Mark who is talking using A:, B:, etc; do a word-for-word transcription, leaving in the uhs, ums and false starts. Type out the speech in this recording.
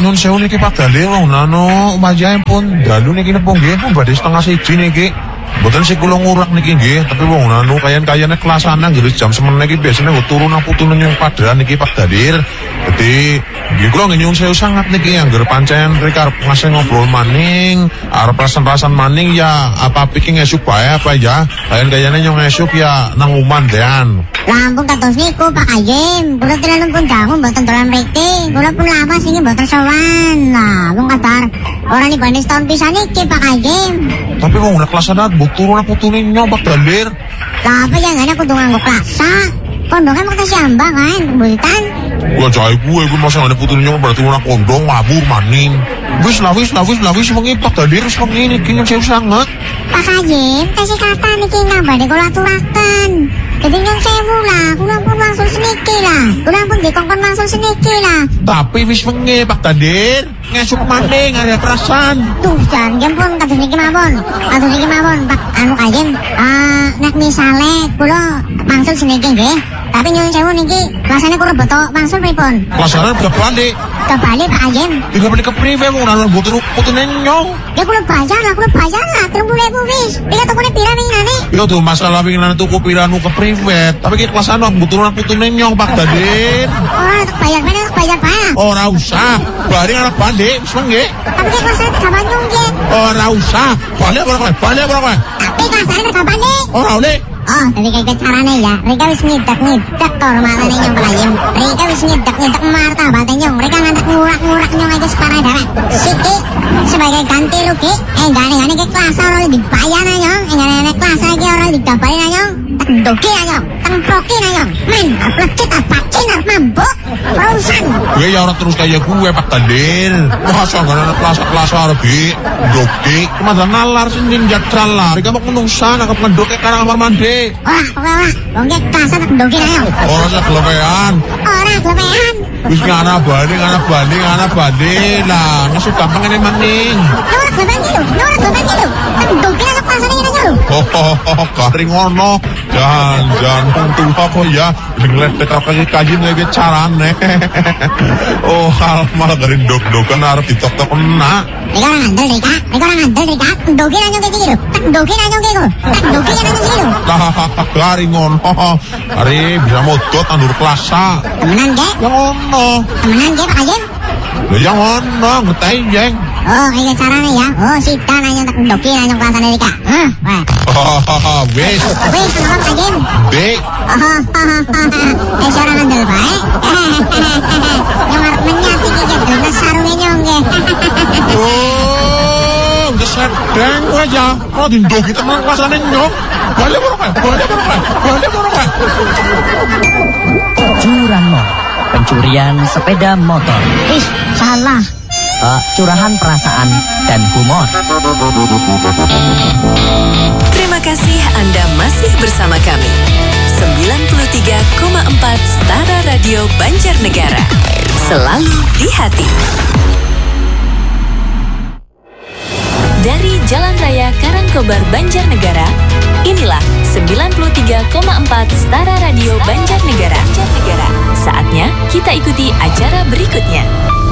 A: nyun sewu niki Pak Dali wong nano umajae pun dalu niki napa nggih pun badhe setengah siji niki. Mboten sik kula ngurak niki nggih, tapi wong nanu kayan-kayane kelasana nggih jam semene iki biasane nggo turu nang putune nyung padran niki Pak Dadir. Dadi nggih kula nyun sewu sangat niki angger pancen rek arep ngasih ngobrol maning, arep rasan-rasan maning ya apa pikir esuk bae apa ya. Kayan-kayane nyung esuk ya nang uman dean.
B: Lampung kados niku Pak Ayem, kula tenan pun dangu mboten dolan mriki. Kula pun lama sing mboten sowan. Nah, wong kabar ora nibane setahun pisan iki Pak Ayem.
A: Tapi wong nek kelasana mbok turu nang putune nyong Pak Dadir.
B: Lah apa ya ngene kudu nganggo klasa. Kondonge mung siambang kan, mboten.
A: Gua jae gue gue masa ngene putune nyong berarti ora kondong mabur maning. Wis lah wis lah wis lah wis wengi Pak Dadir wis wengi iki nyong sewu sanget.
B: Pak Ayem, kasih kata niki nambah kula aturaken. Jadi nyong sewu lah, kula pun langsung seniki lah. Kula pun dikongkon langsung seniki lah.
A: Tapi wis wengi Pak Dadir, ngesuk maning ada perasaan.
B: Tuh jan yen pun kados niki mawon. Kados niki mawon Pak anu Ayem, eh nek misale kula mangsul seniki nggih. Tapi nyong sewu niki rasane kula beto mangsul pripun?
A: Kelasane kebalik.
B: Kebalik Pak Ayem.
A: Tiga balik kepriwe wong nang mbok turu putune nyong.
B: Ya kula bayar lah, kula bayar lah tiga puluh ribu wis. Iki tukune pira winginane?
A: Yo tuh masalah winginane tuku piranu kepriwe. Tapi ki kelasane mbok turu nang putune nyong Pak Dadir.
B: Ora tak bayar meneh, tak bayar bae.
A: Ora usah. Bari arep balik wis wengi.
B: Tapi ki kelasane gampang nyong nggih.
A: Ora usah. Balik ora kowe, balik ora kowe.
B: Tapi kelasane gampang nih.
A: Ora oleh.
B: Oh, jadi kayak carane ya. Mereka wis ngidak-ngidak kehormatane nyong Pak Ayem. Mereka wis ngidak-ngidak martabate nyong. Mereka ngantek ngurak-ngurak nyong aja separah darah. Siki sebagai ganti rugi, eh gane-gane ke kelas ora dibayar na nyong. Eh gane-gane kelas iki ora digabari na nyong. Tak doki na nyong, temproki na nyong. Men, aplecit apacin arep mabuk. Urusan.
A: Gue ya ora terus kaya gue Pak Dadir. Masa gane kelas-kelas arep di doki. Kemandan nalar sing njajal lah. Mereka mau menungsa nak ngedoke karang kamar mandi.
B: Ora, ora, ora. Wong ki kelas tak doki na nyong.
A: Ora sak glewean.
B: Ora glewean.
A: Wis ngana bali, ngana bali, ngana bali lah. Ngesuk gampang ngene maning.
B: Ora glewean iki lho, ora glewean iki lho. Tak doki na kelasane ngene lho.
A: Oh, garing ngono. Jangan-jangan untung apa ya. Ngletek apa iki kayin iki carane. Oh, hal malah dari dok-dokan arep ditok-tok enak.
B: Mereka orang ngandel Rika, mereka orang ngandel Rika. Doki na nyong iki lho. Tak doki na nyong iki lho. Tak doki na nyong iki lho.
A: Lah, garing ngono. Ari bisa modot tandur kelasa.
B: Temenan nggih?
A: Yang ngono.
B: Temenan nggih Pak Ayem?
A: Lha yang ngono, ngerti jeng.
B: Oh, iki carane ya. Oh, sida na nyong tak doki na nyong kelasane Rika. Heh, wah.
A: Hahaha, wis.
B: Wis tenan Pak Ayem.
A: Dek.
B: Eh, ora ngandel bae. Yang arep menyat iki gedhe sarunge nyong nggih.
A: Oh, wis sedeng kowe ya. Kok dindoki temen kelasane nyok. Balik ora kowe, balik ora kowe, balik ora kowe.
C: Curanmor, pencurian sepeda motor.
B: Ih, salah.
C: Uh, curahan perasaan dan humor.
D: Terima kasih Anda masih bersama kami. sembilan puluh tiga koma empat Stara Radio Banjarnegara. Selalu di hati. Dari Jalan Raya Karangkobar Banjarnegara, inilah sembilan puluh tiga koma empat Stara Radio Banjarnegara. Saatnya kita ikuti acara berikutnya.